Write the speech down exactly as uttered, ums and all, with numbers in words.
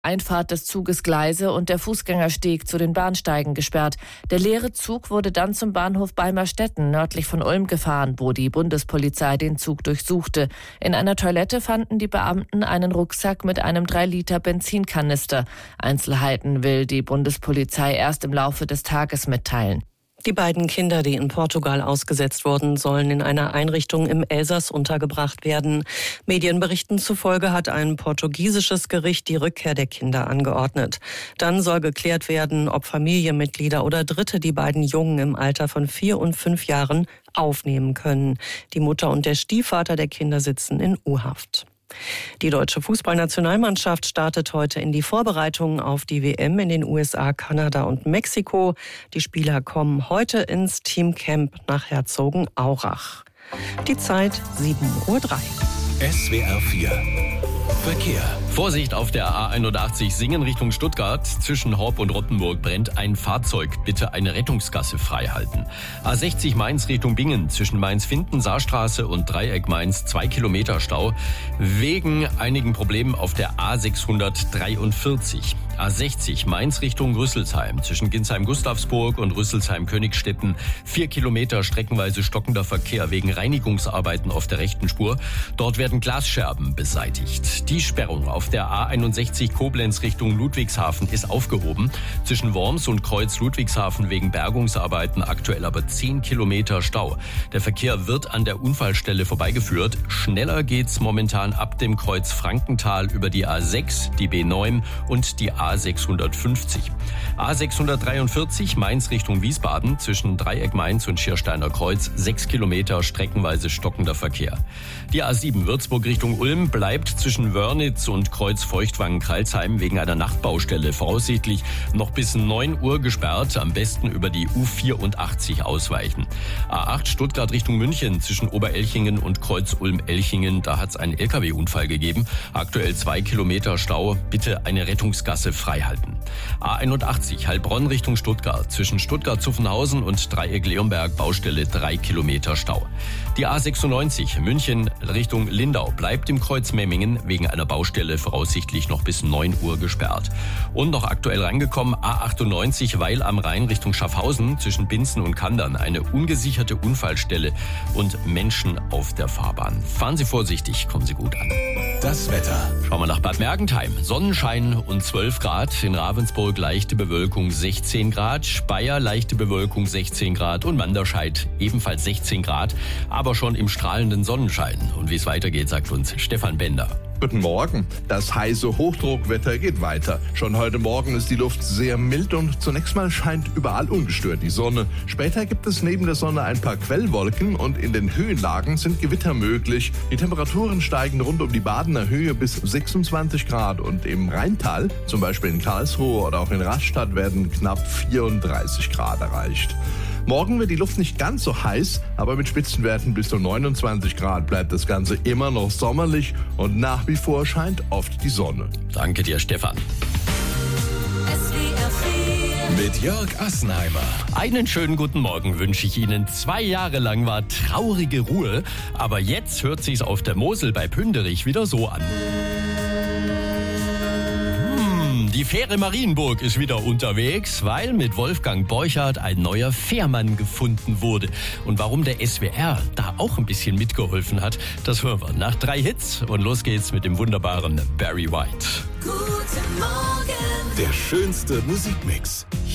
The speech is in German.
Einfahrt des Zuges Gleise und der Fußgängersteg zu den Bahnsteigen gesperrt. Der leere Zug wurde dann zum Bahnhof Beimerstetten nördlich von Ulm gefahren, wo die Bundespolizei den Zug durchsuchte. In einer Toilette fanden die Beamten einen Rucksack mit einem drei Liter Benzinkanister. Einzelheiten will die Bundespolizei erst im Laufe des Tages mitteilen. Die beiden Kinder, die in Portugal ausgesetzt wurden, sollen in einer Einrichtung im Elsass untergebracht werden. Medienberichten zufolge hat ein portugiesisches Gericht die Rückkehr der Kinder angeordnet. Dann soll geklärt werden, ob Familienmitglieder oder Dritte die beiden Jungen im Alter von vier und fünf Jahren aufnehmen können. Die Mutter und der Stiefvater der Kinder sitzen in U-Haft. Die deutsche Fußballnationalmannschaft startet heute in die Vorbereitungen auf die W M in den U S A, Kanada und Mexiko. Die Spieler kommen heute ins Teamcamp nach Herzogenaurach. Die Zeit sieben Uhr drei. S W R vier Verkehr. Vorsicht auf der A einundachtzig Singen Richtung Stuttgart. Zwischen Horb und Rottenburg brennt ein Fahrzeug. Bitte eine Rettungsgasse freihalten. A sechzig Mainz Richtung Bingen. Zwischen Mainz-Finden, Saarstraße und Dreieck Mainz zwei Kilometer Stau. Wegen einigen Problemen auf der A sechshundertdreiundvierzig. A sechzig Mainz Richtung Rüsselsheim. Zwischen Ginsheim-Gustavsburg und Rüsselsheim-Königstetten vier Kilometer streckenweise stockender Verkehr wegen Reinigungsarbeiten auf der rechten Spur. Dort werden Glasscherben beseitigt. Die Sperrung auf der A einundsechzig Koblenz Richtung Ludwigshafen ist aufgehoben. Zwischen Worms und Kreuz Ludwigshafen wegen Bergungsarbeiten aktuell aber zehn Kilometer Stau. Der Verkehr wird an der Unfallstelle vorbeigeführt. Schneller geht's momentan ab dem Kreuz Frankenthal über die A sechs, die B neun und die A sechshundertfünfzig. A sechshundertdreiundvierzig Mainz Richtung Wiesbaden zwischen Dreieck Mainz und Schiersteiner Kreuz sechs Kilometer streckenweise stockender Verkehr. Die A sieben Würzburg Richtung Ulm bleibt zwischen Wörnitz und Kreuz Feuchtwangen-Kralsheim wegen einer Nachtbaustelle voraussichtlich noch bis neun Uhr gesperrt. Am besten über die U vierundachtzig ausweichen. A acht Stuttgart Richtung München zwischen Oberelchingen und Kreuz Ulm-Elchingen. Da hat es einen L K W-Unfall gegeben. Aktuell zwei Kilometer Stau. Bitte eine Rettungsgasse freihalten. A einundachtzig Heilbronn Richtung Stuttgart. Zwischen Stuttgart-Zuffenhausen und Dreieck-Leonberg Baustelle drei Kilometer Stau. Die A sechsundneunzig München Richtung Lindau bleibt im Kreuz Memmingen wegen einer Baustelle voraussichtlich noch bis neun Uhr gesperrt. Und noch aktuell reingekommen A achtundneunzig Weil am Rhein Richtung Schaffhausen zwischen Binzen und Kandern eine ungesicherte Unfallstelle und Menschen auf der Fahrbahn. Fahren Sie vorsichtig, kommen Sie gut an. Das Wetter. Schauen wir nach Bad Mergentheim. Sonnenschein und zwölf Grad. In Ravensburg leichte Bewölkung sechzehn Grad. Speyer leichte Bewölkung sechzehn Grad. Und Manderscheid ebenfalls sechzehn Grad. Aber schon im strahlenden Sonnenschein. Und wie es weitergeht, sagt uns Stefan Bender. Guten Morgen. Das heiße Hochdruckwetter geht weiter. Schon heute Morgen ist die Luft sehr mild und zunächst mal scheint überall ungestört die Sonne. Später gibt es neben der Sonne ein paar Quellwolken und in den Höhenlagen sind Gewitter möglich. Die Temperaturen steigen rund um die Badener Höhe bis sechsundzwanzig Grad und im Rheintal, zum Beispiel in Karlsruhe oder auch in Rastatt, werden knapp vierunddreißig Grad erreicht. Morgen wird die Luft nicht ganz so heiß, aber mit Spitzenwerten bis zu neunundzwanzig Grad bleibt das Ganze immer noch sommerlich und nach wie vor scheint oft die Sonne. Danke dir, Stefan. Mit Jörg Assenheimer. Einen schönen guten Morgen wünsche ich Ihnen. Zwei Jahre lang war traurige Ruhe, aber jetzt hört sich's auf der Mosel bei Pünderich wieder so an. Die Fähre Marienburg ist wieder unterwegs, weil mit Wolfgang Borchardt ein neuer Fährmann gefunden wurde. Und warum der S W R da auch ein bisschen mitgeholfen hat, das hören wir nach drei Hits. Und los geht's mit dem wunderbaren Barry White. Guten Morgen. Der schönste Musikmix.